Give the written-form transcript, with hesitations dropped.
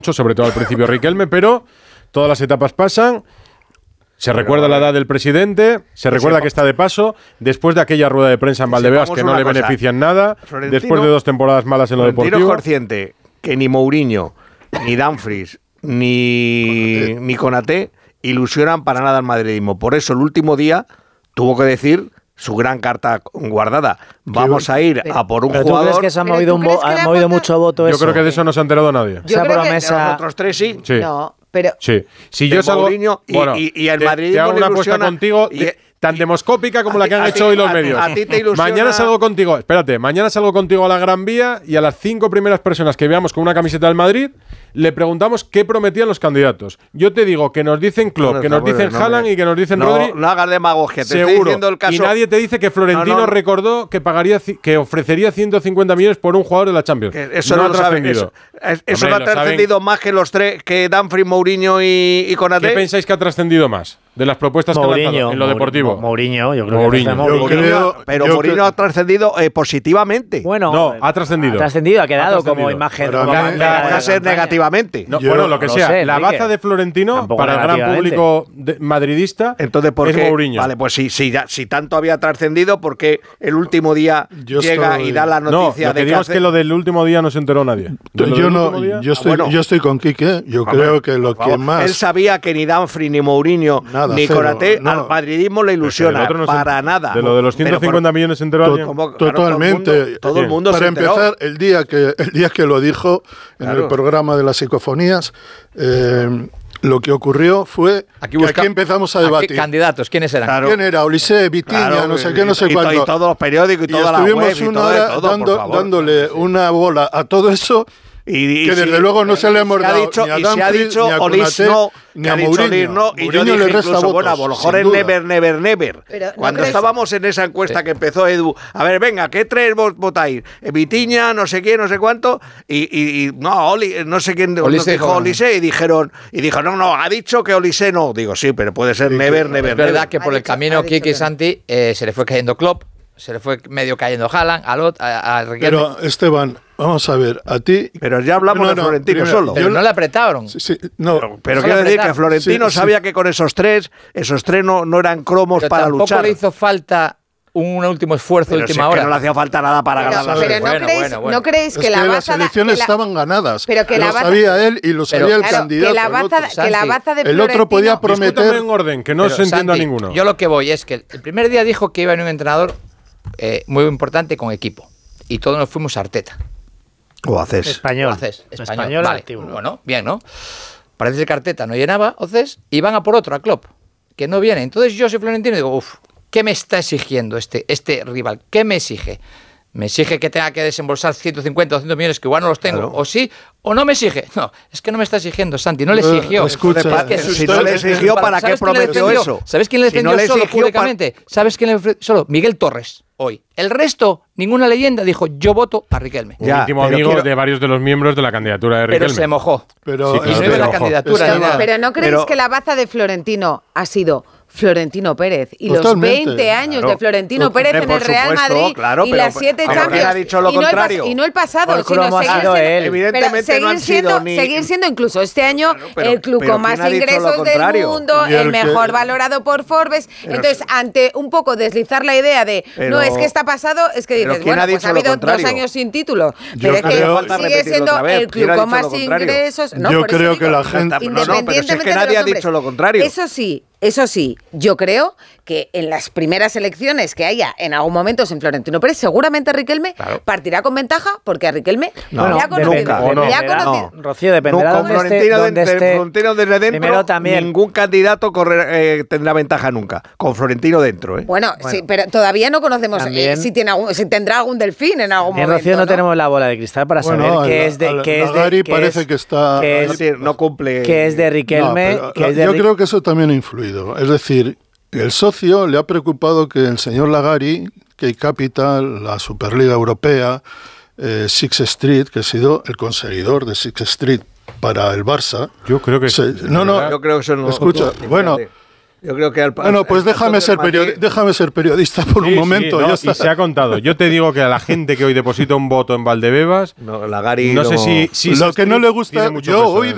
sobre todo al principio Riquelme, pero todas las etapas pasan. Se recuerda la edad del presidente, se recuerda que está de paso, después de aquella rueda de prensa en Valdebebas que no le benefician nada, después de 2 temporadas malas en lo deportivo. Florentino es consciente que ni Mourinho, ni Dumfries, ni Konaté ilusionan para nada al madridismo. Por eso el último día tuvo que decir su gran carta guardada. Vamos a ir a por un jugador. ¿Tú crees que se ha movido, mucho voto eso? Yo creo que de eso no se ha enterado nadie. Esa promesa. Los otros 3 sí. No, pero... Sí. Si yo salgo... Mourinho y el madridismo te hago una apuesta ilusiona, contigo... tan demoscópica como la que han hecho hoy los medios. A ti te ilusiona. Mañana salgo contigo a la Gran Vía y a las 5 primeras personas que veamos con una camiseta del Madrid le preguntamos qué prometían los candidatos. Yo te digo que nos dicen Klopp, que nos dicen Haaland y que nos dicen Rodri. No hagas demagogia, te seguro. estoy diciendo el caso. Y nadie te dice que Florentino recordó que ofrecería 150 millones por un jugador de la Champions. Eso no lo ha trascendido. Eso no ha trascendido más que los 3, que Dumfries, Mourinho y Konaté. ¿Qué pensáis que ha trascendido más de las propuestas que han lanzado en lo deportivo? Mourinho, yo creo que pero Mourinho ha trascendido positivamente. Bueno, no, ha trascendido. Ha trascendido, ha quedado como imagen. Va a ser negativamente. Bueno, lo que sea. La baza de Florentino para el gran público madridista. Entonces, ¿por qué? Es Mourinho. Vale, pues si tanto había trascendido, ¿por qué el último día llega y da la noticia lo que digo es que lo del último día no se enteró nadie. Yo estoy con Quique. Yo creo que lo que más... Él sabía que ni Dumfries, ni Mourinho, ni Konaté al madridismo le ilusiona. Para nada. De lo de los 150 millones se enteró alguien. Totalmente. Todo el mundo para se enteró. empezar, el día que lo dijo en el programa de las psicofonías, lo que ocurrió fue que aquí empezamos a debatir. Candidatos, ¿quiénes eran? Claro. ¿Quién era? Olise, Vitinha, no sé qué, no sé cuánto. Y todos los periódicos y toda la web. Estuvimos una hora dándole una bola a todo eso. Y que desde luego no se le hemos dado ni a Dumfries, ni a Konaté, ni a Mourinho. Y yo dije incluso, bueno, a lo mejor es never. Cuando estábamos en esa encuesta que empezó Edu, a ver, venga, ¿qué 3 votáis? Vitinha, no sé quién, no sé cuánto, y no, no sé quién dijo Olise, y dijeron, no, ha dicho que Olise no. Digo, sí, pero puede ser never. Es verdad que por el camino Kiki y Santi se le fue cayendo Klopp, se le fue medio cayendo Haaland, a Riquelme. Pero, Esteban, vamos a ver, a ti... Pero ya hablamos de Florentino solo. Pero no le apretaron. Pero quiero decir que Florentino sabía que con esos tres no eran cromos para luchar. Tampoco le hizo falta un último esfuerzo de última hora. Que no le hacía falta nada para ganar la selección. ¿No creéis que la las elecciones estaban ganadas? Pero que lo sabía él y lo sabía el candidato. Que la baza de Florentino... El otro podía prometer... en orden, que no se entienda a ninguno. Yo lo que voy es que el primer día dijo que iba a venir un entrenador muy importante con equipo. Y todos nos fuimos a Arteta. O Acés. Español. Vale. Activo. Bueno, bien, ¿no? Parece que Arteta no llenaba, Océs, y van a por otro, a Klopp, que no viene. Entonces yo soy Florentino y digo, ¿qué me está exigiendo este rival? ¿Qué me exige? ¿Me exige que tenga que desembolsar 150 o 200 millones que igual no los tengo? Claro. O sí, o no me exige. No, es que no me está exigiendo, Santi, no le exigió. Escucha, si no le exigió, ¿para qué prometió eso? ¿Sabes quién le defendió solo públicamente? ¿Sabes quién le defendió solo? Miguel Torres, hoy. El resto, ninguna leyenda, dijo, yo voto a Riquelme. Íntimo amigo de varios de los miembros de la candidatura de Riquelme. Pero se mojó. Pero no iba la candidatura. Pero ¿no creéis que la baza de Florentino ha sido Florentino Pérez y totalmente, los 20 años de Florentino Pérez en el Real Madrid y las 7 Champions ha dicho lo contrario. Y no el pasado, sino seguir siendo incluso este año el club con más ingresos del mundo, el mejor valorado por Forbes. Entonces, ante un poco deslizar la idea de no, es que está pasado, es que dices, bueno, pues ha habido 2 años sin título, pero es que sigue siendo el club con más ingresos. Yo creo que la gente... Pero es que nadie ha dicho lo contrario. Eso sí, yo creo que en las primeras elecciones que haya en algún momento en Florentino Pérez, seguramente Riquelme partirá con ventaja, porque a Riquelme le ha conocido. Rocío, dependerá con Florentino desde dentro, primero también. Ningún candidato tendrá ventaja nunca, con Florentino dentro. Bueno, sí, pero todavía no conocemos si tendrá algún delfín en algún momento. Rocío, no tenemos la bola de cristal para saber qué es de... parece que está... No cumple... Que es de Riquelme... Yo creo que eso también ha influido. Es decir, el socio le ha preocupado que el señor Lagari, Key Capital, la Superliga Europea, Six Street, que ha sido el conseguidor de Six Street para el Barça. Yo creo que yo creo que eso no. Escucha, bueno. Yo creo que pues déjame ser periodista por un momento. Y se ha contado. Yo te digo que a la gente que hoy deposita un voto en Valdebebas, Lagari no sé si lo que no le gusta, yo he oído